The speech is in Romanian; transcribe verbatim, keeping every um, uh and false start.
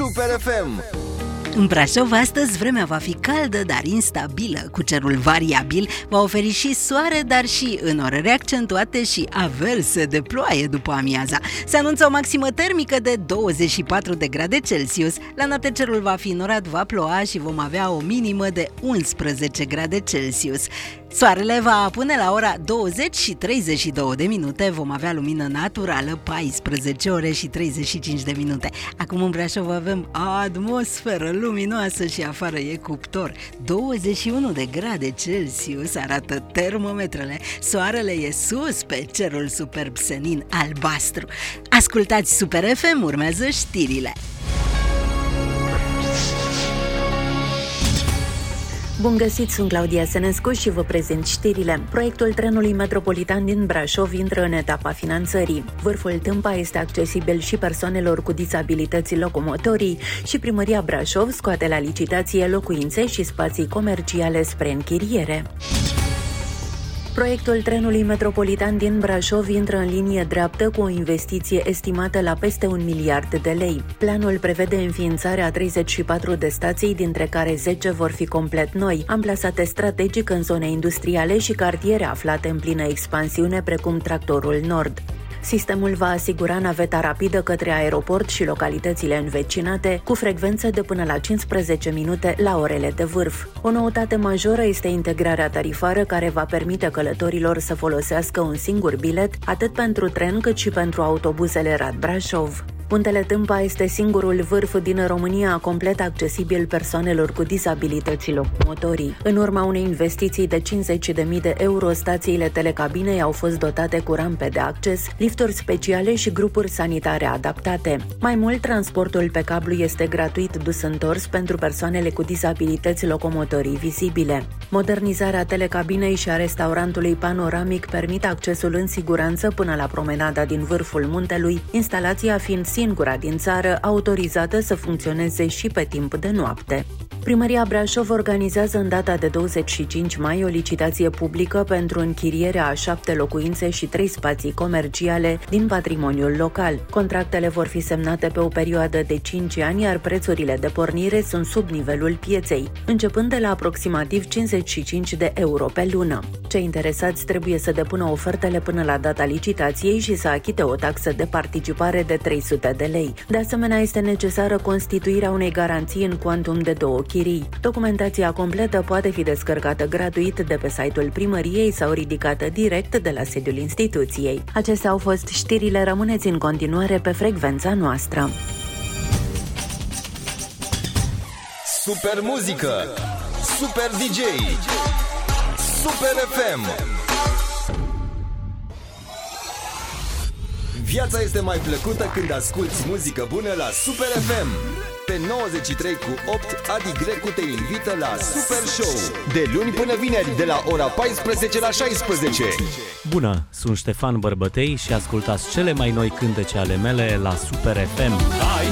Super F M. În Brașov astăzi vremea va fi caldă, dar instabilă, cu cerul variabil, va oferi și soare, dar și înnorări accentuate și averse de ploaie după amiaza. Se anunță o maximă termică de douăzeci și patru de grade Celsius. La noapte cerul va fi înnorat, va ploua și vom avea o minimă de unsprezece grade Celsius. Soarele va apune la ora douăzeci și treizeci și două de minute, vom avea lumină naturală paisprezece ore și treizeci și cinci de minute. Acum în Brașov avem atmosferă luminoasă și afară e cuptor. douăzeci și unu de grade Celsius arată termometrele. Soarele e sus pe cerul superb senin albastru. Ascultați Super F M, urmează știrile. Bun găsit, sunt Claudia Senescu și vă prezint știrile. Proiectul trenului metropolitan din Brașov intră în etapa finanțării. Vârful Tâmpa este accesibil și persoanelor cu dizabilități locomotorii și Primăria Brașov scoate la licitație locuințe și spații comerciale spre închiriere. Proiectul trenului metropolitan din Brașov intră în linie dreaptă cu o investiție estimată la peste un miliard de lei. Planul prevede înființarea treizeci și patru de stații, dintre care zece vor fi complet noi, amplasate strategic în zone industriale și cartiere aflate în plină expansiune, precum Tractorul Nord. Sistemul va asigura naveta rapidă către aeroport și localitățile învecinate, cu frecvențe de până la cincisprezece minute la orele de vârf. O noutate majoră este integrarea tarifară, care va permite călătorilor să folosească un singur bilet, atât pentru tren cât și pentru autobuzele Rad-Brașov. Muntele Tâmpa este singurul vârf din România complet accesibil persoanelor cu dizabilități locomotorii. În urma unei investiții de cincizeci de mii de euro, stațiile telecabinei au fost dotate cu rampe de acces, lifturi speciale și grupuri sanitare adaptate. Mai mult, transportul pe cablu este gratuit dus-întors pentru persoanele cu dizabilități locomotorii vizibile. Modernizarea telecabinei și a restaurantului panoramic permit accesul în siguranță până la promenada din vârful muntelui, instalația fiind singura din țară autorizată să funcționeze și pe timp de noapte. Primăria Brașov organizează în data de douăzeci și cinci mai o licitație publică pentru închirierea a șapte locuințe și trei spații comerciale din patrimoniul local. Contractele vor fi semnate pe o perioadă de cinci ani, iar prețurile de pornire sunt sub nivelul pieței, începând de la aproximativ cincizeci și cinci de euro pe lună. Cei interesați trebuie să depună ofertele până la data licitației și să achite o taxă de participare de trei sute de lei. De asemenea, este necesară constituirea unei garanții în cuantum de două chirii. Documentația completă poate fi descărcată gratuit de pe site-ul primăriei sau ridicată direct de la sediul instituției. Acestea au fost știrile, rămâneți în continuare pe frecvența noastră. Super muzică, super D J, Super F M. Viața este mai plăcută când asculti muzică bună la Super F M. Pe nouăzeci și trei cu opt, Adi Grecu te invită la Super Show, de luni până vineri, de la ora paisprezece la șaisprezece. Bună, sunt Ștefan Bărbătei și ascultați cele mai noi cântece ale mele la Super F M.